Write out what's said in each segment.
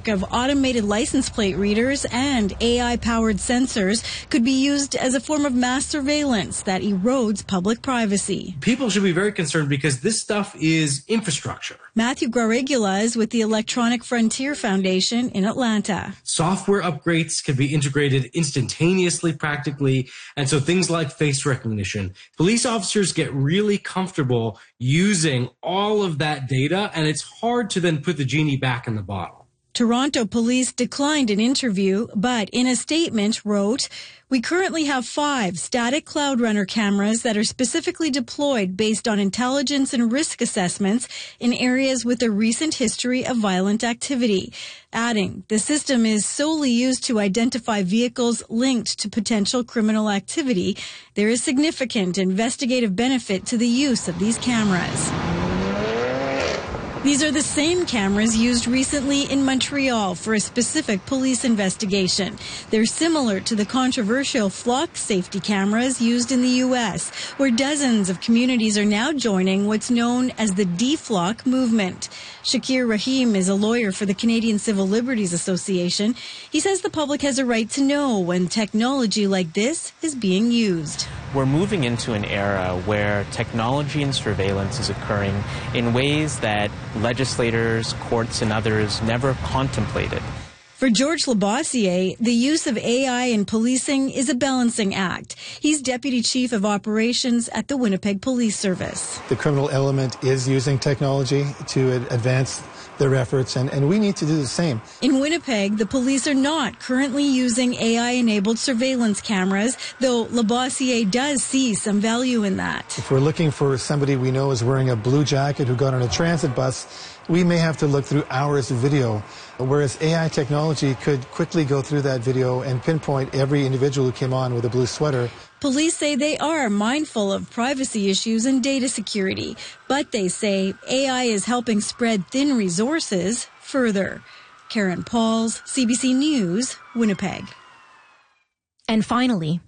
network of automated license plate readers and AI-powered sensors could be used as a form of mass surveillance that erodes public privacy. People should be very concerned because this stuff is infrastructure. Matthew Garregula is with the Electronic Frontier Foundation in Atlanta. Software upgrades can be integrated instantaneously, practically, and so things like face recognition. Police officers get really comfortable using all of that data, and it's hard to then put the genie back in the bottle. Toronto police declined an interview, but in a statement wrote, "We currently have 5 static Cloud Runner cameras that are specifically deployed based on intelligence and risk assessments in areas with a recent history of violent activity." Adding, the system is solely used to identify vehicles linked to potential criminal activity. There is significant investigative benefit to the use of these cameras. These are the same cameras used recently in Montreal for a specific police investigation. They're similar to the controversial flock safety cameras used in the U.S., where dozens of communities are now joining what's known as the DFLOC movement. Shakir Rahim is a lawyer for the Canadian Civil Liberties Association. He says the public has a right to know when technology like this is being used. We're moving into an era where technology and surveillance is occurring in ways that legislators, courts, and others never contemplated. For George Labossiere, the use of AI in policing is a balancing act. He's Deputy Chief of Operations at the Winnipeg Police Service. The criminal element is using technology to advance their efforts, and we need to do the same. In Winnipeg, the police are not currently using AI-enabled surveillance cameras, though Labossiere does see some value in that. If we're looking for somebody we know is wearing a blue jacket who got on a transit bus, we may have to look through hours of video, whereas AI technology could quickly go through that video and pinpoint every individual who came on with a blue sweater. Police say they are mindful of privacy issues and data security, but they say AI is helping spread thin resources further. Karen Pauls, CBC News, Winnipeg. And finally,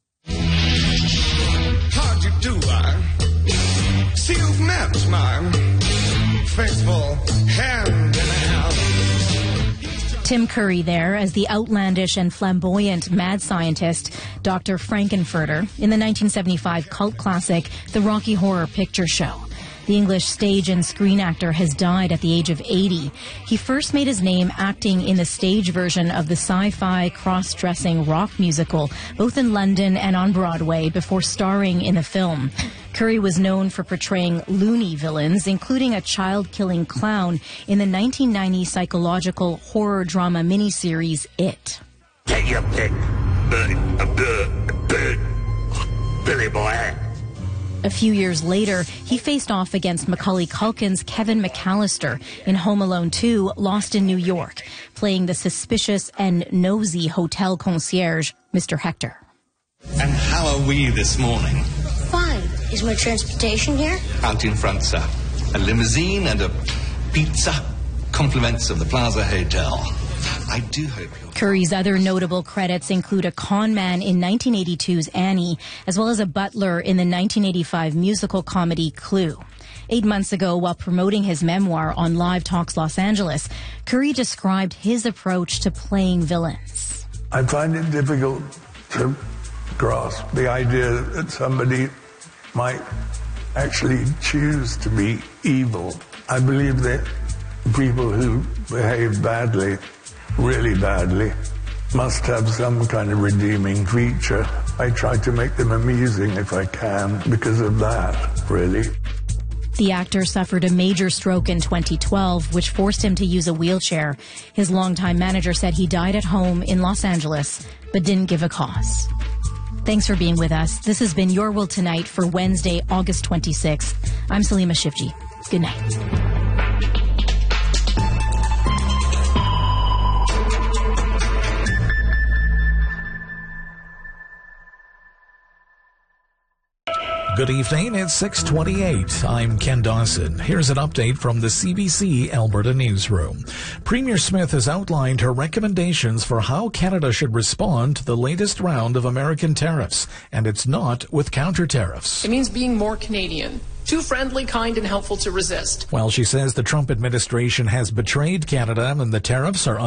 how'd you do, see you've met my faithful hand in hand. Tim Curry there as the outlandish and flamboyant mad scientist Dr. Frankenfurter in the 1975 cult classic The Rocky Horror Picture Show. The English stage and screen actor has died at the age of 80. He first made his name acting in the stage version of the sci-fi cross-dressing rock musical, both in London and on Broadway, before starring in the film. Curry was known for portraying loony villains, including a child-killing clown in the 1990 psychological horror drama miniseries It. Take your pick, Billy boy. A few years later, he faced off against Macaulay Culkin's Kevin McAllister in Home Alone 2, Lost in New York, playing the suspicious and nosy hotel concierge, Mr. Hector. And how are we this morning? Fine. Is my transportation here? Out in front, sir. A limousine and a pizza. Compliments of the Plaza Hotel. I do hope you're... Curry's other notable credits include a con man in 1982's Annie, as well as a butler in the 1985 musical comedy Clue. 8 months ago, while promoting his memoir on Live Talks Los Angeles, Curry described his approach to playing villains. I find it difficult to grasp the idea that somebody might actually choose to be evil. I believe that people who behave badly, really badly, must have some kind of redeeming feature. I try to make them amusing if I can because of that, really. The actor suffered a major stroke in 2012, which forced him to use a wheelchair. His longtime manager said he died at home in Los Angeles, but didn't give a cause. Thanks for being with us. This has been Your World Tonight for Wednesday, August 26th. I'm Salima Shivji. Good night. Good evening, it's 6:28. I'm Ken Dawson. Here's an update from the CBC Alberta Newsroom. Premier Smith has outlined her recommendations for how Canada should respond to the latest round of American tariffs, and it's not with counter-tariffs. It means being more Canadian. Too friendly, kind, and helpful to resist. Well, she says the Trump administration has betrayed Canada and the tariffs are